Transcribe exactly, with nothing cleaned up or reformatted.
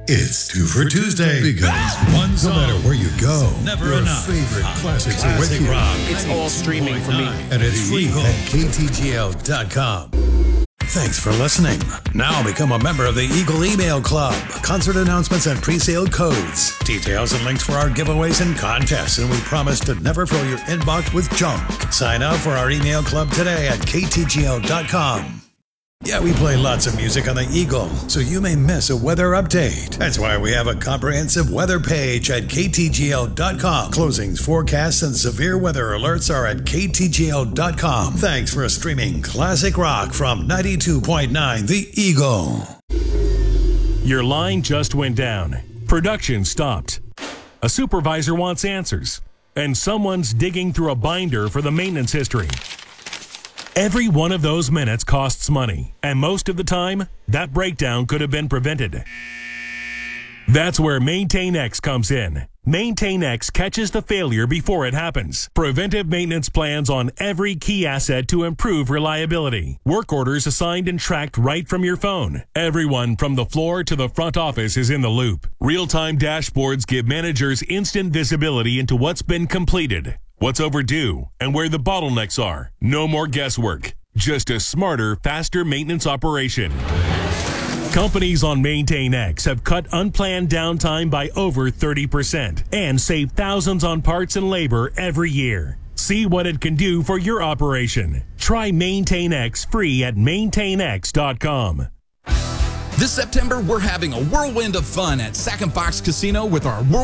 It's two for Tuesday because one song, no matter where you go, never your enough. favorite classics are with Classic you. rock. It's all streaming for me. And it's free at K T G L dot com. Thanks for listening. Now become a member of the Eagle Email Club. Concert announcements and pre-sale codes. Details and links for our giveaways and contests, and we promise to never fill your inbox with junk. Sign up for our email club today at K T G L dot com. Yeah, we play lots of music on the Eagle, so you may miss a weather update. That's why we have a comprehensive weather page at K T G L dot com. Closings, forecasts, and severe weather alerts are at K T G L dot com. Thanks for streaming classic rock from ninety-two point nine The Eagle. Your line just went down. Production stopped. A supervisor wants answers, and someone's digging through a binder for the maintenance history. Every one of those minutes costs money, and most of the time, that breakdown could have been prevented. That's where MaintainX comes in. MaintainX catches the failure before it happens. Preventive maintenance plans on every key asset to improve reliability. Work orders assigned and tracked right from your phone. Everyone from the floor to the front office is in the loop. Real-time dashboards give managers instant visibility into what's been completed, what's overdue, and where the bottlenecks are. No more guesswork. Just a smarter, faster maintenance operation. Companies on MaintainX have cut unplanned downtime by over thirty percent and saved thousands on parts and labor every year. See what it can do for your operation. Try MaintainX free at maintain x dot com. This September, we're having a whirlwind of fun at Sac and Fox Casino with our World